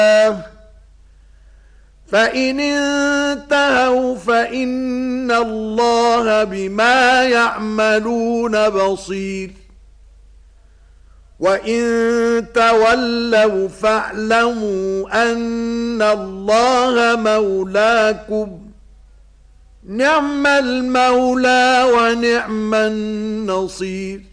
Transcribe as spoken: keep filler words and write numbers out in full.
فإن انتهوا فإن الله بما يعملون بصير وإن تولوا فاعلموا أن الله مولاكم نعم المولى ونعم النصير.